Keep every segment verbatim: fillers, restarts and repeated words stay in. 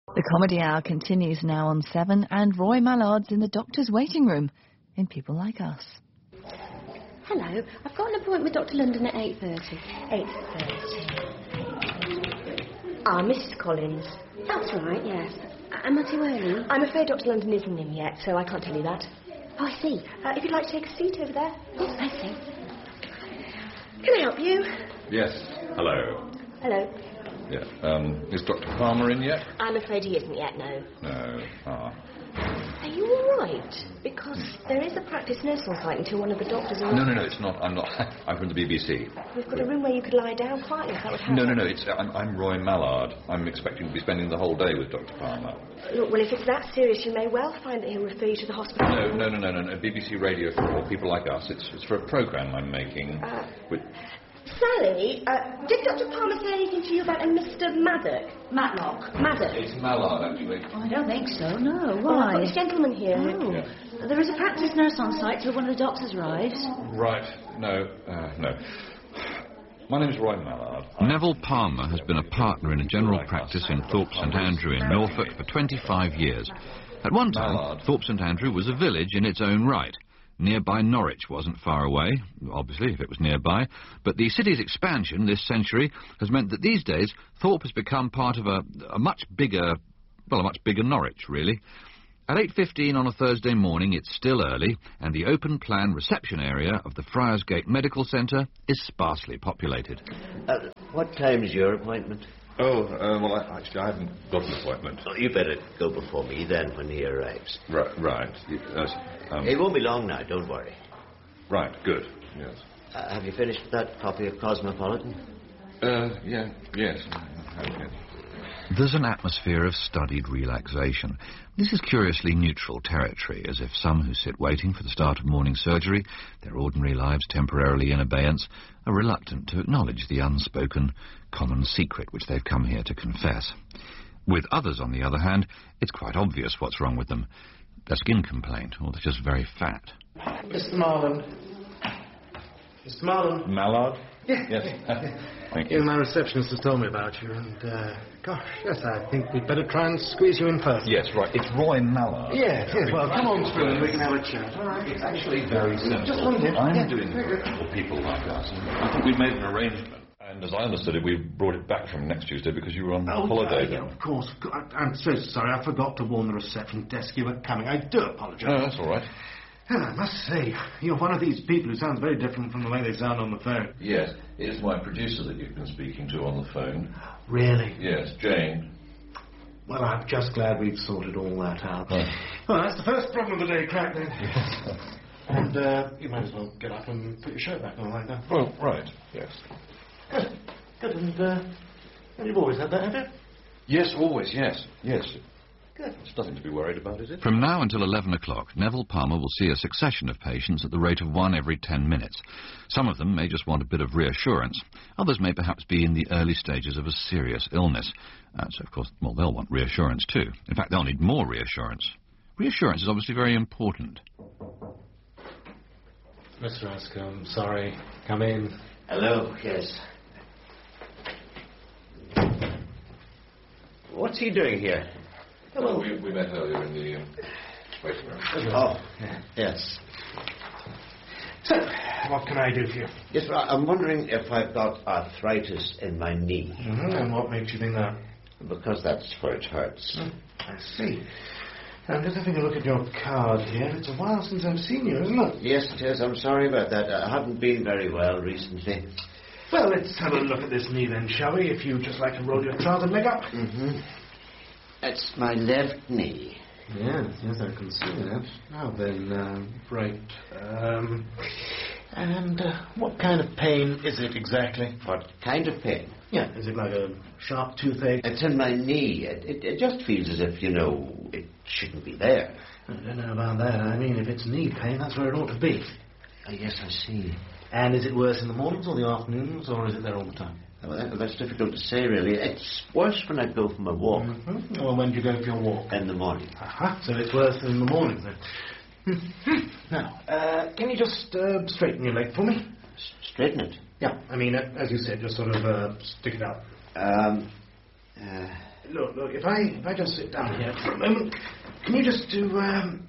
The Comedy Hour continues now on Seven, and Roy Mallard's in the doctor's waiting room in People Like Us. Hello, I've got an appointment with Doctor London at eight thirty. eight thirty. Ah, Missus Collins. That's right, yes. Am I too early? I'm afraid Doctor London isn't in yet, so I can't tell you that. Oh, I see. Uh, if you'd like to take a seat over there. Oh, I see. Can I help you? Yes, hello. Hello. Yeah, um, is Doctor Palmer in yet? I'm afraid he isn't yet, no. No, ah. Are you all right? Because there is a practice nurse on site until one of the doctors... No, no, no, it's not. I'm not. I'm from the B B C. We've got a room where you could lie down quietly, if that would help. No, no, no, it's, I'm, I'm Roy Mallard. I'm expecting to be spending the whole day with Doctor Palmer. Look, well, if it's that serious, you may well find that he'll refer you to the hospital. No, no, no, no, no, no. B B C Radio for People Like Us. It's, it's for a programme I'm making. Uh, with... Sally, uh, did Doctor Palmer say anything to you about a Mister Maddock? Matlock. Maddock? It's Mallard, actually. Oh, I don't think so, no. Well, I've Why? got this gentleman here. Oh. Yeah. There is a practice nurse on site till one of the doctors arrives. Right. No, uh, no. My name's Roy Mallard. Neville Palmer has been a partner in a general practice in Thorpe St Andrew in Norfolk for twenty-five years. At one time, Thorpe St Andrew was a village in its own right. Nearby Norwich wasn't far away, obviously, if it was nearby, but the city's expansion this century has meant that these days Thorpe has become part of a, a much bigger, well, a much bigger Norwich, really. At eight fifteen on a Thursday morning, it's still early, and the open-plan reception area of the Friars Gate Medical Centre is sparsely populated. Uh, what time's your appointment? Oh, uh, well, I, actually, I haven't got an appointment. Oh, you better go before me then when he arrives. Right, right. Yes, um, it won't be long now, don't worry. Right, good, yes. Uh, have you finished that copy of Cosmopolitan? Uh, yeah, yes. Okay. There's an atmosphere of studied relaxation. This is curiously neutral territory, as if some who sit waiting for the start of morning surgery, their ordinary lives temporarily in abeyance, are reluctant to acknowledge the unspoken common secret which they've come here to confess. With others, on the other hand, it's quite obvious what's wrong with them. A skin complaint, or they're just very fat. Mister Marland. Mister Marland. Mallard? Yeah. Yes. Thank you. Yeah, my receptionist has told me about you, and, uh, gosh, yes, I think we'd better try and squeeze you in first. Yes, right. It's Roy Mallard. Yes, yes, well, come on through and we can have a chat. All right. It's actually very simple. Just one minute. I'm Yeah. doing it for people like us. I think we've made an arrangement. And as I understood it, we brought it back from next Tuesday because you were on Oh, holiday. uh, yeah, of course. I, I'm so sorry. I forgot to warn the reception desk you were coming. I do apologise. No, that's all right. And I must say, you're one of these people who sounds very different from the way they sound on the phone. Yes, it's my producer that you've been speaking to on the phone. Really? Yes, Jane. Well, I'm just glad we've sorted all that out. Oh. Well, that's the first problem of the day, crack, then. And uh, you might as well get up and put your shirt back on like that. Oh, right, yes. Good. Good, and, uh, and you've always had that, have you? Yes, always, yes, yes. Good. It's nothing to be worried about, is it? From now until eleven o'clock, Neville Palmer will see a succession of patients at the rate of one every ten minutes. Some of them may just want a bit of reassurance. Others may perhaps be in the early stages of a serious illness. Uh, so, of course, well, they'll want reassurance too. In fact, they'll need more reassurance. Reassurance is obviously very important. Mister Ascombe, sorry. Come in. Hello, yes. What's he doing here? Oh, we, we met earlier in the um, waiting room. Oh, yes. So, what can I do for you? Yes, well, I'm wondering if I've got arthritis in my knee. Mm-hmm. And what makes you think that? Because that's where it hurts. Oh, I see. I'm just having a look at your card here. It's a while since I've seen you, isn't it? Yes, it is. I'm sorry about that. I haven't been very well recently. Well, let's have a look at this knee then, shall we? If you'd just like to roll your trouser leg up. Mm-hmm. It's my left knee. Yes, yes, I can see that. Now then, uh, right. Um, and uh, what kind of pain is it exactly? What kind of pain? Yeah, is it like a sharp toothache? It's in my knee. It, it, it just feels as if, you know, it shouldn't be there. I don't know about that. I mean, if it's knee pain, that's where it ought to be. Oh, yes, I see. And is it worse in the mornings or the afternoons, or is it there all the time? Well, that, that's difficult to say, really. It's worse when I go for my walk. Mm-hmm. Well, when do you go for your walk? In the morning. Uh-huh. So it's worse in the mornings, then. Now, uh, can you just uh, straighten your leg for me? S- straighten it? Yeah, I mean, uh, as you said, just sort of uh, stick it out. Um, uh, look, look, if I, if I just sit down here for a moment, can you just do, um...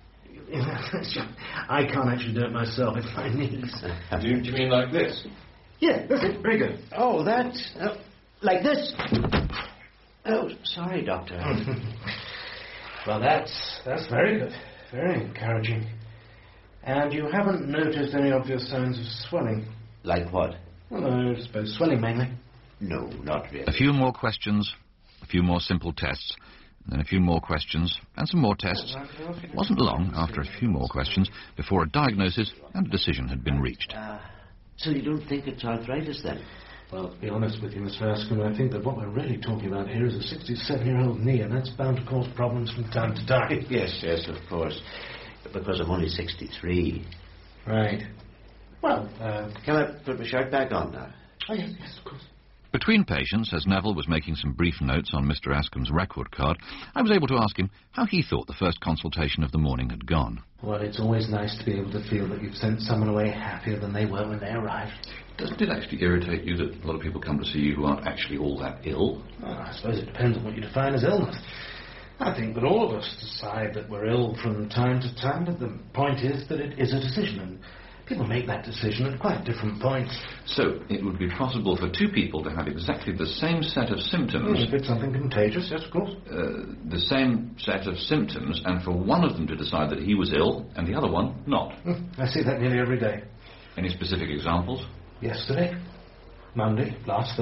I can't actually do it myself, it's my knees. Do you, do you mean like this? Yeah, that's it, very good. Oh, that... Uh, like this? Oh, sorry, Doctor. Well, that's, that's very good. Very encouraging. And you haven't noticed any obvious signs of swelling? Like what? Well, I suppose swelling mainly. No, not really. A few more questions, a few more simple tests, and then a few more questions, and some more tests. It wasn't long, after a few more questions, before a diagnosis and a decision had been reached. Uh, so you don't think it's arthritis, then? Well, to be honest with you, Mister Askham, I think that what we're really talking about here is a sixty-seven-year-old knee, and that's bound to cause problems from time to time. Yes, yes, of course. Because I'm only sixty-three. Right. Well, uh... Can I put my shirt back on now? Oh, yes, yes, of course. Between patients, as Neville was making some brief notes on Mister Askham's record card, I was able to ask him how he thought the first consultation of the morning had gone. Well, it's always nice to be able to feel that you've sent someone away happier than they were when they arrived. Doesn't it actually irritate you that a lot of people come to see you who aren't actually all that ill? Well, I suppose it depends on what you define as illness. I think that all of us decide that we're ill from time to time, but the point is that it is a decision, and people make that decision at quite different points. So, it would be possible for two people to have exactly the same set of symptoms... Mm, if it's something contagious, yes, of course. Uh, the same set of symptoms, and for one of them to decide that he was ill, and the other one not. Mm, I see that nearly every day. Any specific examples? Yesterday, Monday, last